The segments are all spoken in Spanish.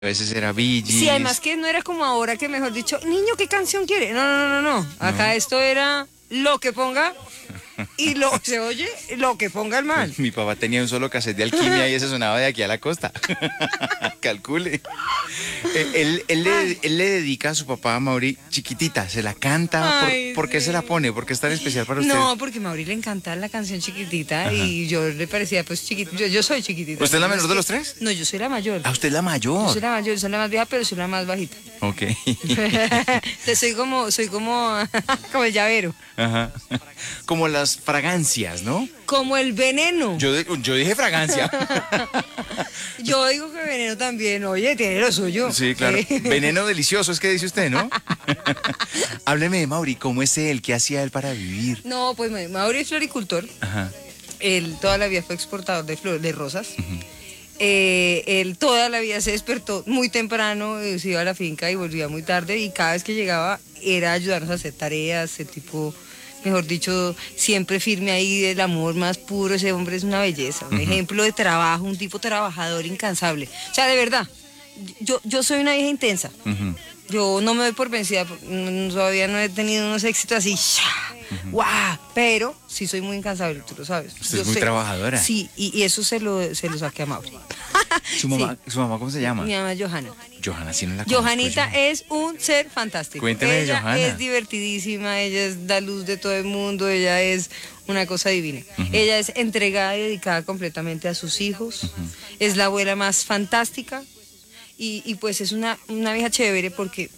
A veces era Bee Gees. Sí, además que no era como ahora que mejor dicho, niño, ¿qué canción quiere? No, no, no, no, no. Acá esto era lo que ponga y lo se oye lo que ponga el man. Mi papá tenía un solo cassette de Alquimia y ese sonaba de aquí a la costa. Calcule. Él le dedica a su papá, a Mauri, Chiquitita, se la canta. Ay, ¿Por qué sí. se la pone? ¿Por qué es tan especial para usted? No, porque a Mauri le encantaba la canción Chiquitita y yo le parecía pues chiquitita. Yo soy chiquitita. ¿Usted es la menor de los tres? No, yo soy la mayor. Ah, usted es la Yo mayor. soy la mayor, soy la más vieja, pero soy la más bajita. Ok. Entonces soy como el llavero. Ajá. Como las fragancias, ¿no? Como el veneno. Yo dije fragancia. Yo digo que veneno también, oye, tiene lo suyo. Sí, claro. Veneno delicioso, es que dice usted, ¿no? Hábleme de Mauri, ¿cómo es él? ¿Qué hacía él para vivir? No, pues Mauri es floricultor. Ajá. Él toda la vida fue exportador de rosas. Él toda la vida se despertó muy temprano, se iba a la finca y volvía muy tarde y cada vez que llegaba era ayudarnos a hacer tareas, el tipo, mejor dicho, siempre firme ahí, del amor más puro. Ese hombre es una belleza, un ejemplo de trabajo, un tipo trabajador incansable. O sea, de verdad, yo soy una vieja intensa. Yo no me doy por vencida, todavía no he tenido unos éxitos así, ¡guau! Pero sí soy muy incansable, tú lo sabes. Usted Yo es muy trabajadora. Sí, y eso se lo saqué a Mauri. ¿Su mamá cómo se llama? Mi mamá es Johanna. Johanna, sí no la conozco. Johanita Yo. es un ser fantástico. Cuénteme de ella Johanna. es divertidísima, ella es la luz de todo el mundo, ella es una cosa divina. Ella es entregada y dedicada completamente a sus hijos, es la abuela más fantástica y pues es una vieja chévere porque,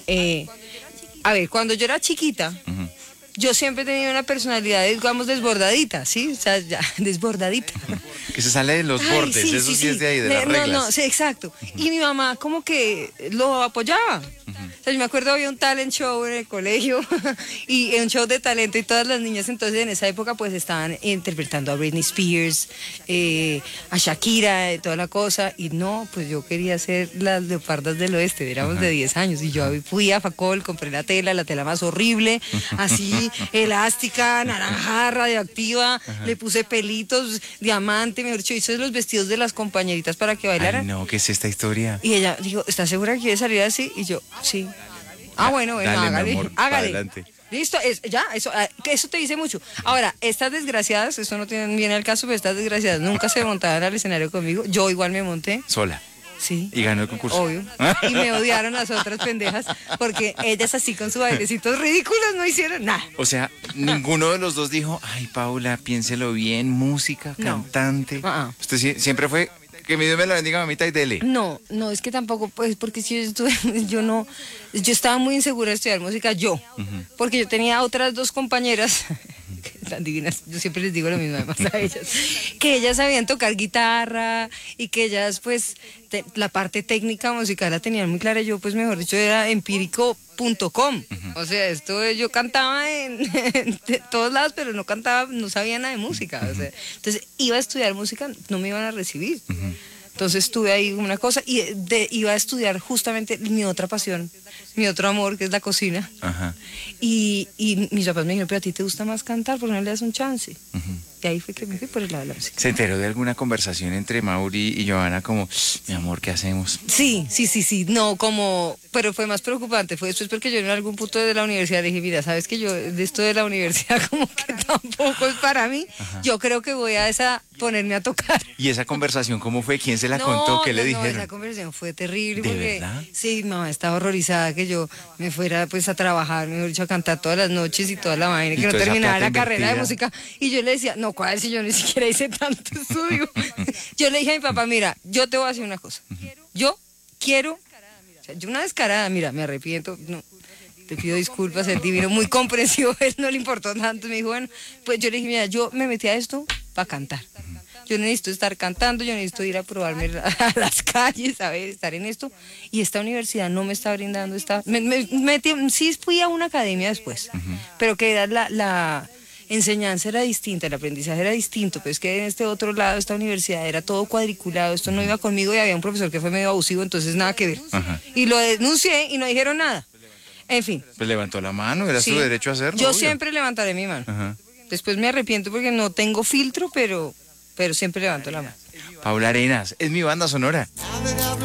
a ver, cuando yo era chiquita, yo siempre he tenido una personalidad, digamos, desbordadita, ¿sí? O sea, ya, desbordadita. Que se sale de los Ay, bordes, sí, eso sí, sí es de ahí, de las No, reglas. no, sí, exacto. Y mi mamá como que lo apoyaba. O sea, yo me acuerdo había un talent show en el colegio y un show de talento y todas las niñas entonces en esa época pues estaban interpretando a Britney Spears, a Shakira, toda la cosa. Y no, pues yo quería ser las Leopardas del Oeste, éramos de 10 años. Y yo fui a Facol, compré la tela más horrible, así, elástica, naranja, radioactiva, le puse pelitos, diamante, mejor dicho, hice los vestidos de las compañeritas para que bailaran. Ay, no, ¿qué es esta historia? Y ella dijo, ¿estás segura que quiere salir así? Y yo, sí. Ah, bueno, Dale, mi hágale, amor, para hágale. adelante. Listo, eso te dice mucho. Ahora, estas desgraciadas, esto no viene al caso, pero estas desgraciadas nunca se montaron al escenario conmigo. Yo igual me monté, Sola. sí. Y ganó el concurso. Obvio. Y me odiaron las otras pendejas porque ellas así con sus bailecitos ridículos no hicieron nada. O sea, ninguno de los dos dijo, ay, Paula, piénselo bien, música, No. cantante. Usted siempre fue, que mi Dios me la bendiga, mamita, y dele. No, es que tampoco, pues, porque si yo estaba muy insegura de estudiar música, porque yo tenía otras dos compañeras, tan divinas, yo siempre les digo lo mismo además a ellas, que ellas sabían tocar guitarra y que ellas, pues, la parte técnica musical la tenían muy clara. Yo, pues, mejor dicho, era empírico.com. O sea, yo cantaba en todos lados, pero no cantaba, no sabía nada de música. O sea, entonces, iba a estudiar música, no me iban a recibir. Entonces estuve ahí una cosa y iba a estudiar justamente mi otra pasión, mi otro amor, que es la cocina. Y mis papás me dijeron, pero a ti te gusta más cantar, ¿por qué no le das un chance? Y ahí fue que me fui por el lado de la música. ¿Se enteró de alguna conversación entre Mauri y Johanna como, mi amor, ¿qué hacemos? Sí, no, pero fue más preocupante, fue después porque yo en algún punto de la universidad dije, mira, sabes que yo de esto de la universidad como que tampoco es para mí, yo creo que voy a ponerme a tocar. ¿Y esa conversación cómo fue? ¿Quién se la contó? ¿Qué le dijeron? No, esa conversación fue terrible. ¿De porque, verdad? Sí, mamá estaba horrorizada que yo me fuera pues a trabajar, mejor dicho, a cantar todas las noches y toda la vaina, ¿Y que no toda esa terminara plata la carrera de invertida? música. Y yo le decía, no, ¿cuál? Si yo ni siquiera hice tanto estudio. Yo le dije a mi papá, mira, yo te voy a decir una cosa. Yo quiero, o sea, yo una descarada, mira, me arrepiento, no, te pido disculpas, es divino, muy comprensivo, él no le importó tanto. Me dijo, bueno, pues yo le dije, mira, yo me metí a esto para cantar. Yo necesito estar cantando, yo necesito ir a probarme a las calles, a ver, estar en esto. Y esta universidad no me está brindando esta... sí fui a una academia después, pero que era la enseñanza era distinta, el aprendizaje era distinto, pero es que en este otro lado, esta universidad era todo cuadriculado, esto no iba conmigo y había un profesor que fue medio abusivo, entonces nada que ver. Y lo denuncié y no dijeron nada. En fin. Pues levantó la mano, era su derecho a hacerlo. Yo obvio. siempre levantaré mi mano. Después me arrepiento porque no tengo filtro, pero siempre levanto la mano. Paula Arenas, es mi banda sonora.